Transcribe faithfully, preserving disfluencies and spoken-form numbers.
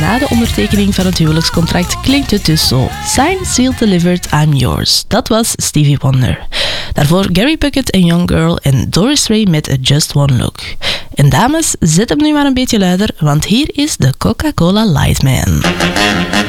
na de ondertekening van het huwelijkscontract klinkt het dus zo. Signed, sealed, delivered, I'm yours. Dat was Stevie Wonder. Daarvoor Gary Puckett en Young Girl en Doris Ray met A Just One Look. En dames, zet hem nu maar een beetje luider, want hier is de Coca-Cola Lightman.